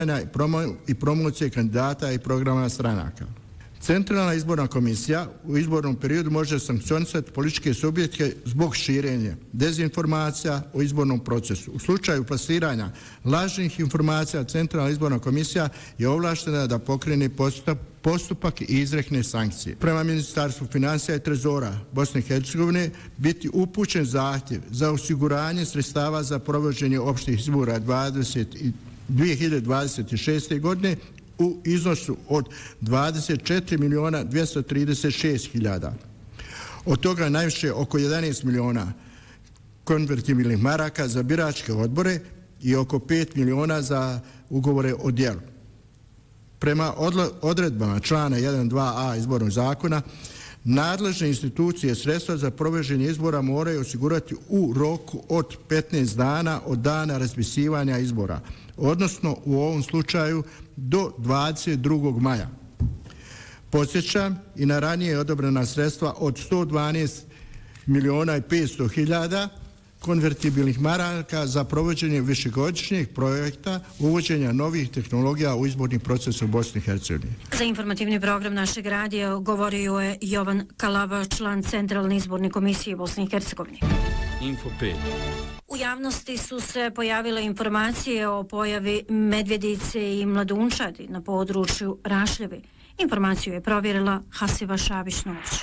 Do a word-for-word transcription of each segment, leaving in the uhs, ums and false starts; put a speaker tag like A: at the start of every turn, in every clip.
A: i promocije kandidata i programa stranaka. Centralna izborna komisija u izbornom periodu može sankcionisati političke subjekte zbog širenja dezinformacija o izbornom procesu. U slučaju plasiranja lažnih informacija, Centralna izborna komisija je ovlaštena da pokrene postupak i izrekne sankcije. Prema Ministarstvu financija i trezora Bosne i Hercegovine biti upućen zahtjev za osiguranje sredstava za provođenje opštih izbora dvije hiljade dvadeset šeste. godine u iznosu od dvadeset četiri miliona dvjesto trideset šest hiljada. Od toga najviše oko jedanaest miliona konvertibilnih maraka za biračke odbore i oko pet miliona za ugovore o djelu. Prema odredbama člana jedan dva a izbornog zakona, nadležne institucije sredstva za provođenje izbora moraju osigurati u roku od petnaest dana od dana raspisivanja izbora, odnosno u ovom slučaju do dvadeset drugog maja. Podsjećam i na ranije odobrena sredstva od sto dvanaest miliona i petsto hiljada konvertibilnih maraka za provođenje višegodišnjeg projekta uvođenja novih tehnologija u izborni proces u Bosni i Hercegovini.
B: Za informativni program našeg radija govorio je Jovan Kalava, član Centralne izborne komisije Bosne i Hercegovine.
C: Info pet.
B: U javnosti su se pojavile informacije o pojavi medvjedice i mladunčadi na području Rašljeve. Informaciju je provjerila Hasiva Šabić-Noć.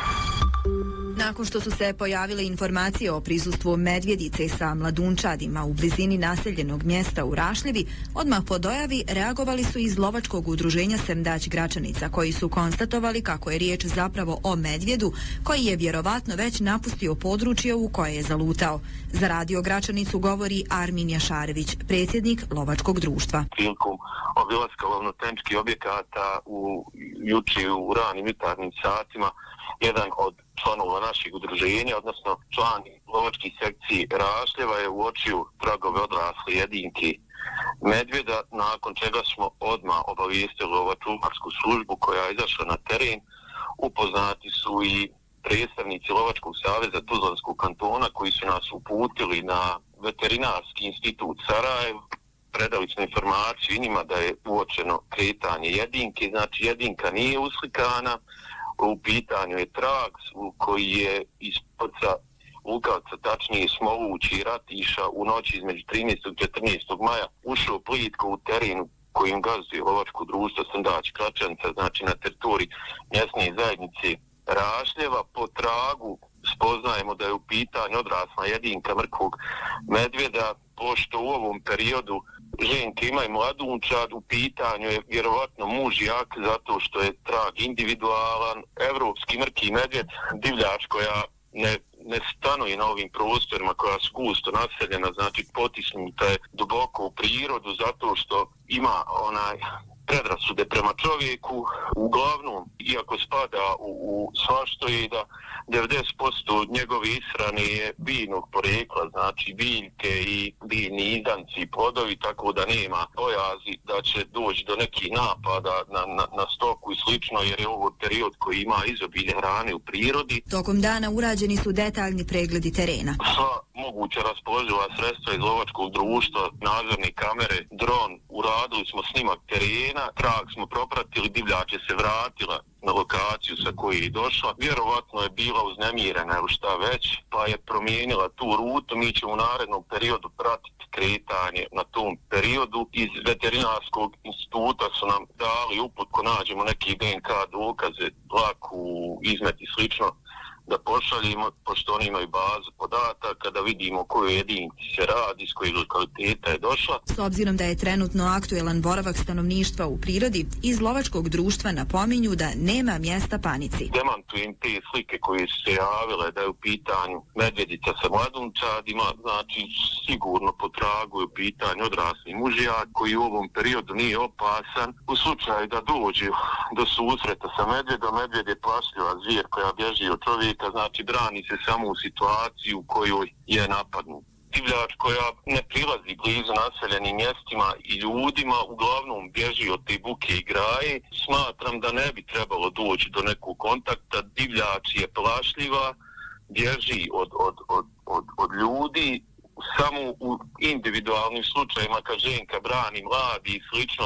D: Nakon što su se pojavile informacije o prisustvu medvjedice sa mladunčadima u blizini naseljenog mjesta u Rašljevi, odmah po dojavi reagovali su iz lovačkog udruženja Semdać Gračanica, koji su konstatovali kako je riječ zapravo o medvjedu koji je vjerovatno već napustio područje u koje je zalutao. Za Radio Gračanicu govori Armin Jašarević, predsjednik lovačkog društva.
E: Prilikom obilaska lovno-tehničkih objekata u juče u ranim jutarnjim satima, jedan od članova našeg udruženja, odnosno član lovačkih sekciji Rašljeva, je uočio tragove odrasle jedinke medvjeda, nakon čega smo odmah obavijestili lovačku službu koja je izašla na teren. Upoznati su i predstavnici Lovačkog saveza Tuzlanskog kantona koji su nas uputili na veterinarski institut Sarajevo. Predali smo informaciju i njima da je uočeno kretanje jedinke, znači jedinka nije uslikana. U pitanju je trag koji je iz prca Lukavca, tačnije Smolući Ratiša, u noći između trinaestog i četrnaestog maja ušao plitko u terenu kojim gazduje lovačko društvo Semdać Gračanica, znači na teritoriji mjesne zajednice Rašljeva. Po tragu spoznajemo da je u pitanju odrasla jedinka mrkvog medvjeda, pošto u ovom periodu ženke imaju mladunčad, u pitanju je vjerovatno mužjak zato što je trag individualan. Evropski mrki medvjed, divljač koja ne, ne stanuje na ovim prostorima, koja su gusto naseljena, znači potisnuta je duboko u prirodu zato što ima onaj predrasude prema čovjeku. Uglavnom, iako spada u, u svašto je da devedeset posto njegove ishrane je biljnog porekla, znači biljke i biljni izdanci i plodovi, tako da nema bojazi da će doći do nekih napada na, na, na stoku i slično, jer je ovo period koji ima izobilje hrane u prirodi.
D: Tokom dana urađeni su detaljni pregledi terena.
E: Sva moguća raspoloživa sredstva iz lovačkog društva, nadzorne kamere, dron, uradili smo snimak terena, trag smo propratili, divljač je se vratila na lokaciju sa koje je došla. Vjerovatno je bila uznemirena ili šta već, pa je promijenila tu rutu. Mi ćemo u narednom periodu pratiti kretanje na tom periodu. Iz veterinarskog instituta su nam dali uput ko nađemo neki D N K dokaze, laku, izmet i slično, da pošaljimo, pošto oni imaju bazu podataka, da vidimo koju jedinci se radi, s kojeg lokaliteta je došla.
D: S obzirom da je trenutno aktuelan boravak stanovništva u prirodi, iz lovačkog društva napominju da nema mjesta panici.
E: Demantujem te slike koje su se javile da je u pitanju medvjedica sa mladunčadima, znači sigurno po tragu je u pitanju odrasli mužjak koji u ovom periodu nije opasan. U slučaju da dođe do susreta sa medvjedom, medvjed je plašljiva zvijer koja bježi od čovjeka, znači brani se samo u situaciju u kojoj je napadnut. Divljač koja ne prilazi blizu naseljenim mjestima i ljudima, uglavnom bježi od te buke i graje. Smatram da ne bi trebalo doći do nekog kontakta. Divljač je plašljiva, bježi od, od, od, od, od ljudi. samo u individualnim slučajima kad ženka brani mladi i slično,